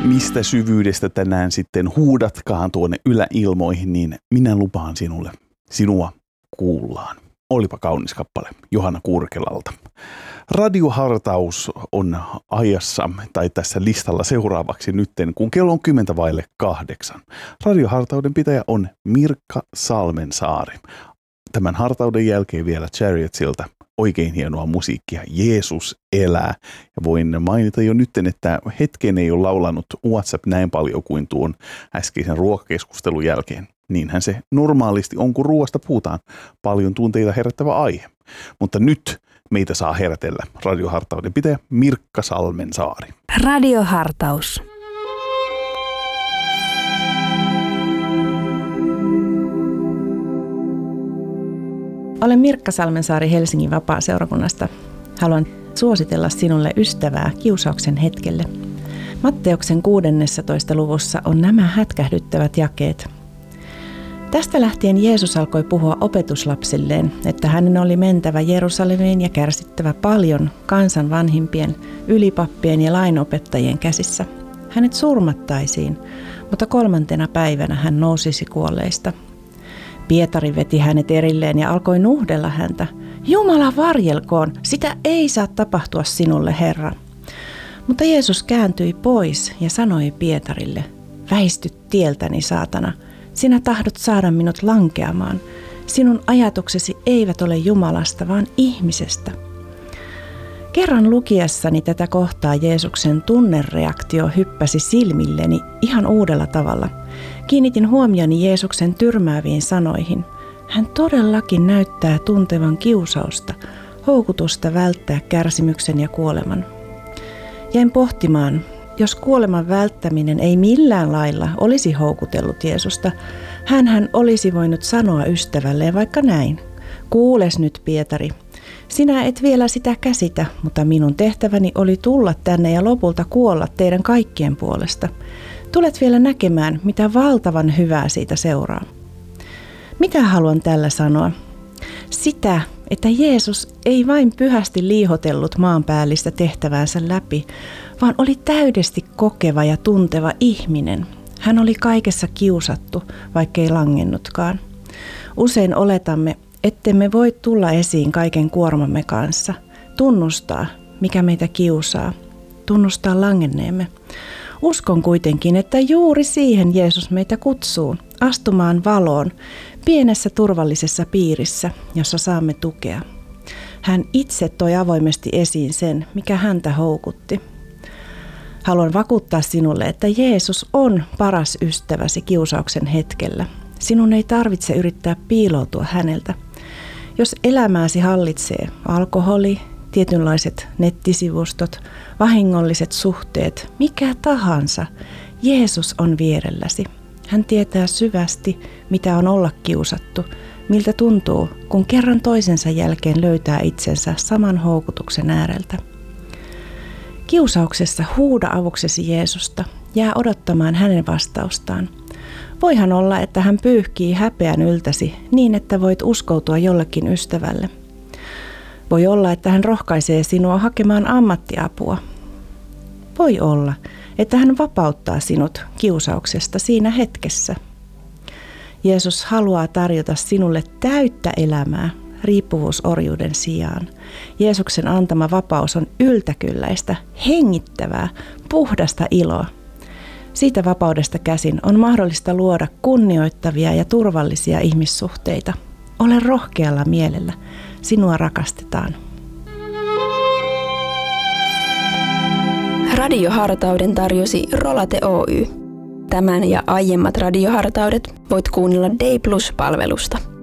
mistä syvyydestä tänään sitten huudatkaan tuonne yläilmoihin, niin minä lupaan sinulle, sinua kuullaan. Olipa kaunis kappale Johanna Kurkelalta. Radiohartaus on ajassa tai tässä listalla seuraavaksi nytten, kun kello on 7:10. Radiohartauden pitäjä on Mirkka Salmensaari. Tämän hartauden jälkeen vielä Chariotsilta oikein hienoa musiikkia. Jeesus elää. Ja voin mainita jo nytten, että hetken ei ole laulanut WhatsApp näin paljon kuin tuon äskeisen ruokakeskustelun jälkeen. Niinhän se normaalisti on, kun ruoasta puhutaan. Paljon tunteita herättävä aihe. Mutta nyt meitä saa herätellä radiohartauden pitäjä Mirkka Salmensaari. Radiohartaus. Olen Mirkka Salmensaari Helsingin Vapaa-seurakunnasta. Haluan suositella sinulle ystävää kiusauksen hetkelle. Matteuksen 16. luvussa on nämä hätkähdyttävät jakeet. Tästä lähtien Jeesus alkoi puhua opetuslapsilleen, että hänen oli mentävä Jerusalemiin ja kärsittävä paljon kansan vanhimpien, ylipappien ja lainopettajien käsissä. Hänet surmattaisiin, mutta 3. päivänä hän nousisi kuolleista. Pietari veti hänet erilleen ja alkoi nuhdella häntä. Jumala varjelkoon, sitä ei saa tapahtua sinulle, Herra. Mutta Jeesus kääntyi pois ja sanoi Pietarille, väisty tieltäni, saatana. Sinä tahdot saada minut lankeamaan. Sinun ajatuksesi eivät ole Jumalasta, vaan ihmisestä. Kerran lukiessani tätä kohtaa Jeesuksen tunnereaktio hyppäsi silmilleni ihan uudella tavalla. Kiinnitin huomioni Jeesuksen tyrmääviin sanoihin. Hän todellakin näyttää tuntevan kiusausta, houkutusta välttää kärsimyksen ja kuoleman. Jäin pohtimaan, jos kuoleman välttäminen ei millään lailla olisi houkutellut Jeesusta, hän olisi voinut sanoa ystävälleen vaikka näin. Kuules nyt, Pietari. Sinä et vielä sitä käsitä, mutta minun tehtäväni oli tulla tänne ja lopulta kuolla teidän kaikkien puolesta. Tulet vielä näkemään, mitä valtavan hyvää siitä seuraa. Mitä haluan tällä sanoa? Sitä, että Jeesus ei vain pyhästi liihotellut maanpäällistä tehtäväänsä läpi, vaan oli täydesti kokeva ja tunteva ihminen. Hän oli kaikessa kiusattu, vaikkei langennutkaan. Usein oletamme, ettemme voi tulla esiin kaiken kuormamme kanssa, tunnustaa, mikä meitä kiusaa, tunnustaa langenneemme. Uskon kuitenkin, että juuri siihen Jeesus meitä kutsuu, astumaan valoon, pienessä turvallisessa piirissä, jossa saamme tukea. Hän itse toi avoimesti esiin sen, mikä häntä houkutti. Haluan vakuuttaa sinulle, että Jeesus on paras ystäväsi kiusauksen hetkellä. Sinun ei tarvitse yrittää piiloutua häneltä. Jos elämääsi hallitsee alkoholi, tietynlaiset nettisivustot, vahingolliset suhteet, mikä tahansa, Jeesus on vierelläsi. Hän tietää syvästi, mitä on olla kiusattu, miltä tuntuu, kun kerran toisensa jälkeen löytää itsensä saman houkutuksen ääreltä. Kiusauksessa huuda avuksesi Jeesusta, jää odottamaan hänen vastaustaan. Voihan olla, että hän pyyhkii häpeän yltäsi niin, että voit uskoutua jollekin ystävälle. Voi olla, että hän rohkaisee sinua hakemaan ammattiapua. Voi olla, että hän vapauttaa sinut kiusauksesta siinä hetkessä. Jeesus haluaa tarjota sinulle täyttä elämää riippuvuusorjuuden sijaan. Jeesuksen antama vapaus on yltäkylläistä, hengittävää, puhdasta iloa. Siitä vapaudesta käsin on mahdollista luoda kunnioittavia ja turvallisia ihmissuhteita. Ole rohkealla mielellä. Sinua rakastetaan. Radiohartauden tarjosi Rolate Oy. Tämän ja aiemmat radiohartaudet voit kuunnella Day Plus-palvelusta.